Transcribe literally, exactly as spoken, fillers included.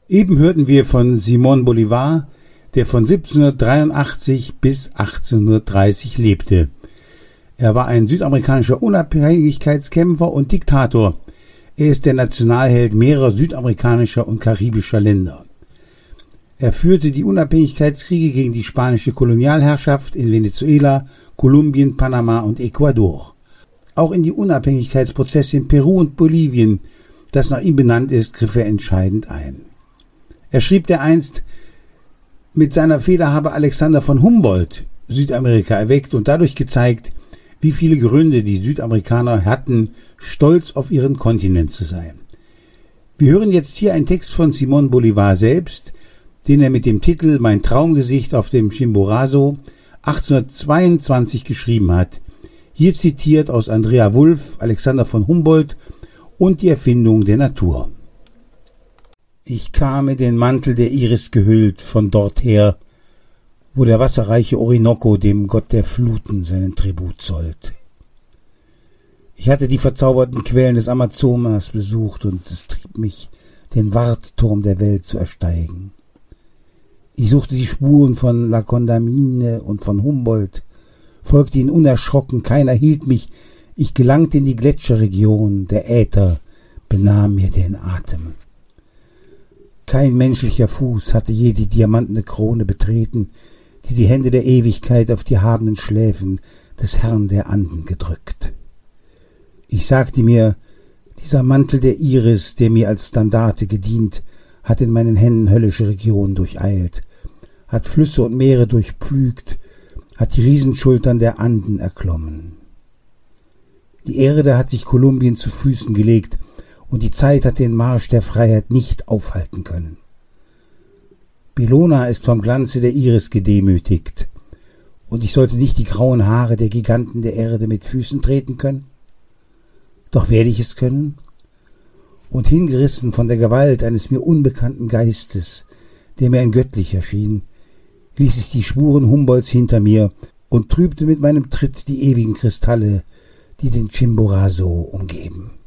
Eben hörten wir von Simón Bolívar, der von siebzehnhundertdreiundachtzig bis achtzehnhundertdreißig lebte. Er war ein südamerikanischer Unabhängigkeitskämpfer und Diktator. Er ist der Nationalheld mehrerer südamerikanischer und karibischer Länder. Er führte die Unabhängigkeitskriege gegen die spanische Kolonialherrschaft in Venezuela, Kolumbien, Panama und Ecuador. Auch in die Unabhängigkeitsprozesse in Peru und Bolivien, das nach ihm benannt ist, griff er entscheidend ein. Er schrieb dereinst, mit seiner Feder habe Alexander von Humboldt Südamerika erweckt und dadurch gezeigt, wie viele Gründe die Südamerikaner hatten, stolz auf ihren Kontinent zu sein. Wir hören jetzt hier einen Text von Simón Bolívar selbst, den er mit dem Titel »Mein Traumgesicht auf dem Chimborazo« achtzehnhundertzweiundzwanzig geschrieben hat, hier zitiert aus Andrea Wulf, Alexander von Humboldt und die Erfindung der Natur. Ich kam in den Mantel der Iris gehüllt von dort her, wo der wasserreiche Orinoco dem Gott der Fluten seinen Tribut zollt. Ich hatte die verzauberten Quellen des Amazonas besucht und es trieb mich, den Wartturm der Welt zu ersteigen. Ich suchte die Spuren von La Condamine und von Humboldt, folgte ihnen unerschrocken, keiner hielt mich, ich gelangte in die Gletscherregion, der Äther benahm mir den Atem. Kein menschlicher Fuß hatte je die diamantene Krone betreten, die die Hände der Ewigkeit auf die habenden Schläfen des Herrn der Anden gedrückt. Ich sagte mir, dieser Mantel der Iris, der mir als Standarte gedient, hat in meinen Händen höllische Regionen durcheilt, hat Flüsse und Meere durchpflügt, hat die Riesenschultern der Anden erklommen. Die Erde hat sich Kolumbien zu Füßen gelegt, und die Zeit hat den Marsch der Freiheit nicht aufhalten können. Bellona ist vom Glanze der Iris gedemütigt, und ich sollte nicht die grauen Haare der Giganten der Erde mit Füßen treten können? Doch werde ich es können? Und hingerissen von der Gewalt eines mir unbekannten Geistes, der mir ein göttlicher schien, ließ ich die Spuren Humboldts hinter mir und trübte mit meinem Tritt die ewigen Kristalle, die den Chimborazo umgeben.